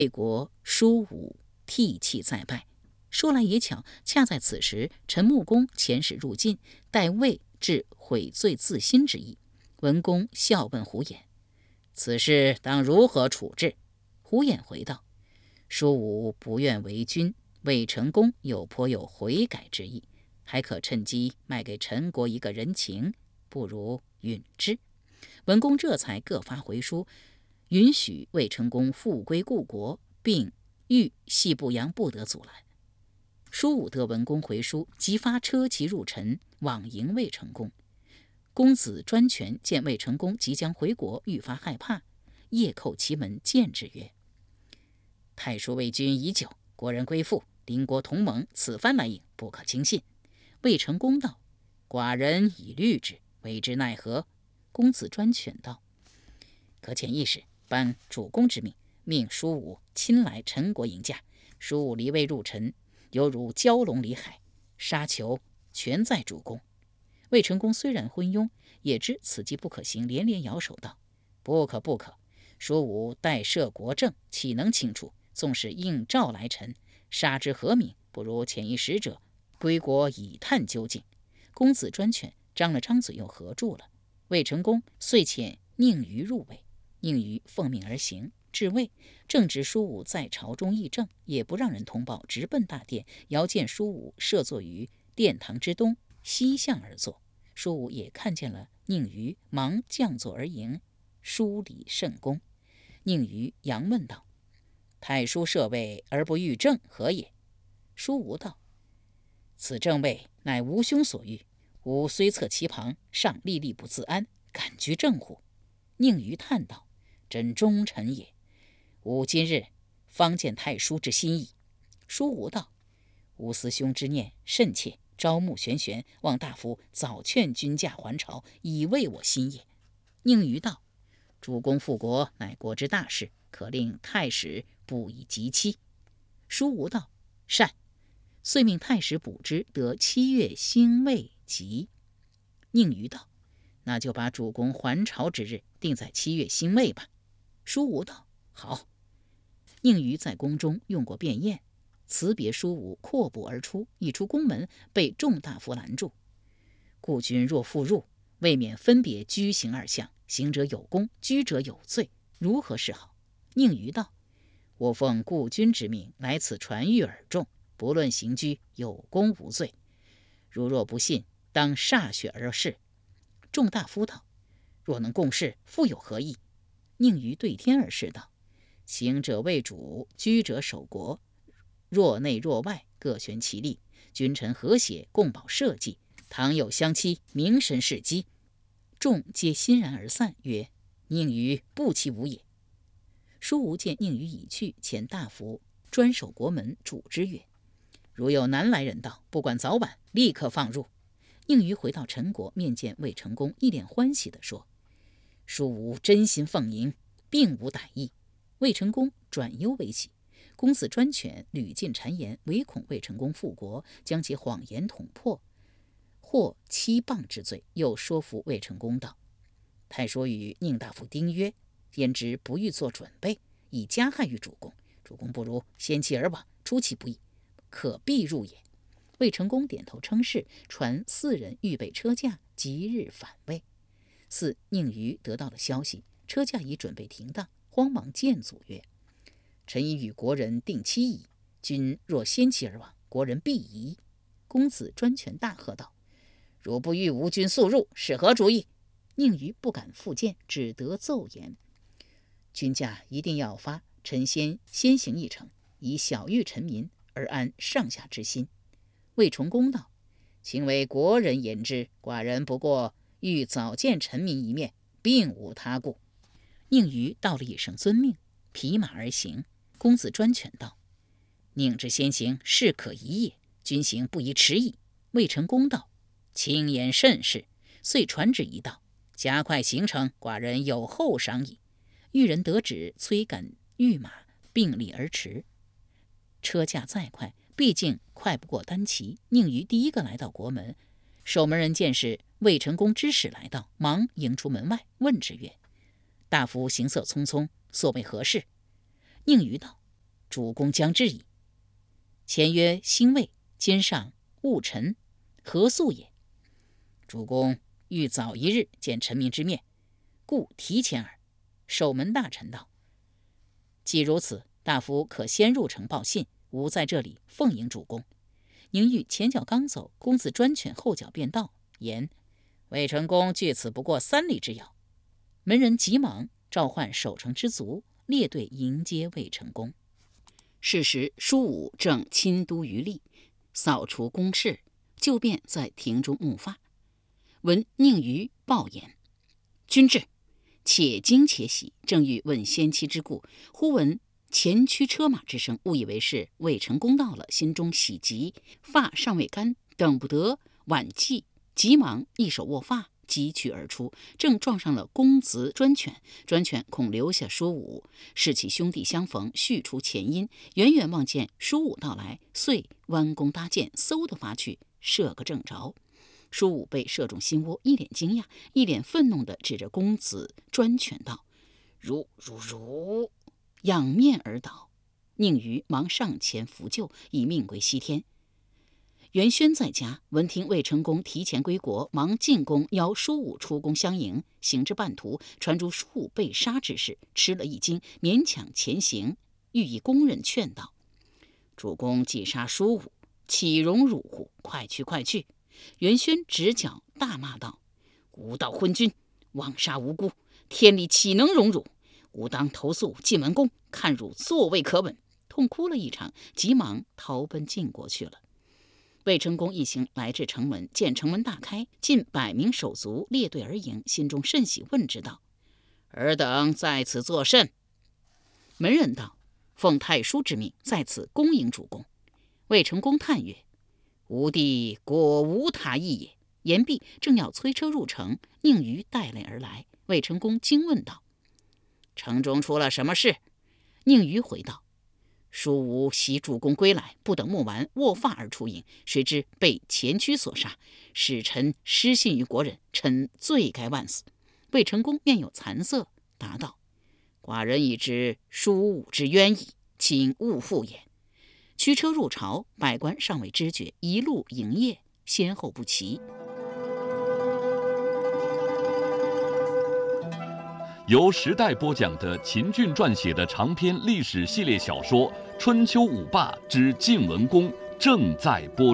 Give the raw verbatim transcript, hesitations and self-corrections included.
魏国叔武涕泣再拜。说来也巧，恰在此时，陈穆公遣使入晋，待魏至悔罪自新之意。文公笑问胡衍：“此事当如何处置？”胡衍回道：“叔武不愿为君，魏成功又颇有悔改之意，还可趁机卖给陈国一个人情，不如允之。”文公这才各发回书，允许魏成功复归故国，并谕系部阳不得阻拦。叔武得文公回书，即发车骑入陈，往迎魏成功。公子专权见魏成功即将回国，愈发害怕，夜叩其门，见之曰：“太叔为君已久，国人归附，邻国同盟，此番来迎，不可轻信。”魏成功道：“寡人已虑之，为之奈何？”公子专权道：“可遣一使，颁主公之命，命叔武亲来陈国迎驾。叔武离魏入陈，犹如蛟龙离海，杀求全在主公。”魏成功虽然昏庸，也知此计不可行，连连摇手道：“不可不可！叔武待摄国政，岂能轻出？纵使应召来陈，杀之何名？不如遣一使者归国以探究竟。”公子专权张了张嘴，又合住了。魏成功遂遣宁于入魏，宁于奉命而行，至魏，正值叔武在朝中议政，也不让人通报，直奔大殿，遥见叔武设坐于殿堂之东，西向而坐。叔武也看见了宁于，忙降座而迎，书礼甚恭。宁于佯问道：“太叔设位而不欲政，何也？”叔武道：“此正位乃吾兄所欲，吾虽侧其旁，尚历历不自安，敢居正乎？”宁于叹道：“真忠臣也。吾今日方见太叔之心意。”叔武道：“吾思兄之念甚切，朝暮玄玄，望大夫早劝君驾还朝，以慰我心也。”宁于道：“主公复国乃国之大事，可令太史补以吉期。”叔武道：“善。”遂命太史补之，得七月辛未吉。宁于道：“那就把主公还朝之日定在七月辛未吧。”叔武道：“好。”宁于在宫中用过便宴，辞别叔武，阔步而出，一出宫门，被众大夫拦住。“故君若复入，未免分别居行二相，行者有功，居者有罪，如何是好？”宁于道：“我奉故君之命来此传谕尔众，不论行居，有功无罪。如若不信，当歃血而视。”众大夫道：“若能共事，复有何意？”宁于对天而视道：“行者为主，居者守国，若内若外，各悬其力，君臣和谐，共保社稷。倘有相欺，民神是机。”众皆欣然而散，曰：“宁于不其无也。”叔武见宁于已去，遣大夫专守国门，嘱之曰：“如有南来人到，不管早晚，立刻放入。”宁于回到陈国，面见魏成功，一脸欢喜地说：“叔武真心奉迎，并无歹意。”魏成功转忧为喜，公子专权屡尽谗言，唯恐魏成功复国，将其谎言捅破，获欺谤之罪。又说服魏成功道：“太叔与宁大夫丁约，焉知不欲做准备，以加害于主公。主公不如先其而往，出其不意，可必入也。”魏成功点头称是，传四人预备车驾，即日返魏。似宁于得到了消息，车驾已准备停当，慌忙见阻曰：“臣已与国人定期矣，君若先其而往，国人必疑。”公子专权大喝道：“如不欲吾君速入，是何主意？”宁于不敢复见，只得奏言：“君驾一定要发，臣先先行一程，以晓谕臣民，而安上下之心。”魏成功道：“请为国人言之，寡人不过欲早见臣民一面，并无他故。”宁于道了一声遵命，匹马而行。公子专权道：“宁之先行，是可疑也，君行不宜迟矣。”魏成功道：“卿言甚是。”遂传旨一道：“加快行程，寡人有后赏矣。”御人得旨，催赶御马，并力而驰。车驾再快，毕竟快不过单骑。宁于第一个来到国门，守门人见是魏成功之使来到，忙迎出门外，问之曰：“大夫行色匆匆，所为何事？”宁于道：“ 主公将至矣。前曰兴魏，今上戊辰，何速也？主公欲早一日见臣民之面，故提前耳。守门大臣道：既如此，大夫可先入城报信，吾在这里奉迎主公。宁玉前脚刚走，公子专犬后脚便到，言：魏成功距此不过三里之遥。门人急忙召唤守城之卒，列队迎接魏成功。是时舒武正亲都于吏，扫除宫室，就便在庭中木发。闻宁于报言：君至。且惊且喜，正欲问先妻之故，忽闻前驱车马之声，误以为是魏成功到了，心中喜极，发尚未干，等不得挽髻，急忙一手握发，急取而出，正撞上了公子专犬。专犬恐留下舒武，视其兄弟相逢，续出前因，远远望见舒武到来，遂弯弓搭箭，嗖的发去，射个正着。舒武被射中心窝，一脸惊讶，一脸愤怒地指着公子专犬道：如如如！仰面而倒。宁于忙上前扶救，以命归西天。元轩在家，闻听魏成功提前归国，忙进宫邀舒武出宫相迎。行至半途，传出舒武被杀之事，吃了一惊，勉强前行，欲以宫人劝道：主公既杀舒武，岂容辱乎？快去快去！元轩直脚大骂道：吾道昏君，枉杀无辜，天理岂能容辱？吾当投诉晋文公，看汝作为可稳。痛哭了一场，急忙逃奔晋国去了。魏成功一行来至城门，见城门大开，近百名手足列队而迎，心中甚喜，问之道：尔等在此作甚？门人道：奉太叔之命，在此恭迎主公。魏成功叹曰：吾弟果无他意也。言毕，正要催车入城，宁于带领而来。魏成功惊问道：城中出了什么事？宁于回道：舒武袭主公归来，不等木完，握发而出营，谁知被前驱所杀，使臣失信于国人，臣罪该万死。魏成功面有惭色，答道：寡人已知舒武之冤矣，请勿复言。驱车入朝，百官尚未知觉，一路营业，先后不齐。 由时代播讲的秦俊撰写的长篇历史系列小说《春秋五霸之晋文公》正在播出。